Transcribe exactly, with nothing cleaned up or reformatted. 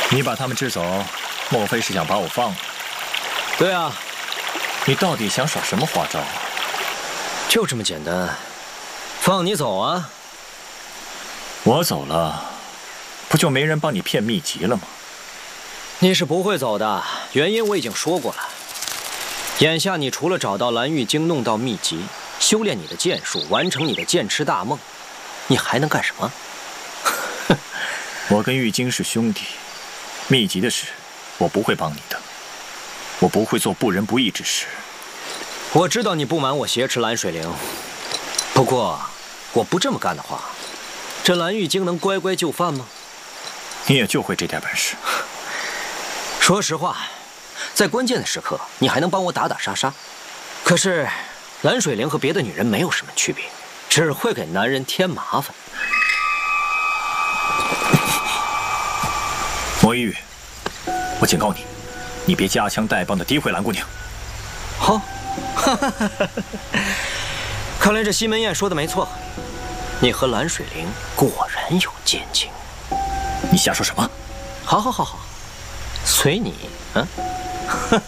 你把他们支走，莫非是想把我放了？ 对啊。 你到底想耍什么花招啊？ 就这么简单，放你走啊！ 我走了，不就没人帮你骗秘籍了吗？ 你是不会走的，原因我已经说过了。眼下你除了找到蓝玉晶、弄到秘籍、修炼你的剑术、完成你的剑痴大梦，你还能干什么？ 我跟玉晶是兄弟，秘籍的事我不会帮你的，我不会做不仁不义之事。 我知道你不瞒我挟持蓝水灵，不过我不这么干的话，这蓝玉晶能乖乖就范吗？ 你也就会这点本事。 说实话，在关键的时刻，你还能帮我打打杀杀。可是，蓝水灵和别的女人没有什么区别，只会给男人添麻烦。 莫一玉，我警告你，你别夹枪带棒的诋毁蓝姑娘。 好，看来这西门宴说的没错，你和蓝水灵果然有奸情。 你瞎说什么？ 好好好好，随你，嗯。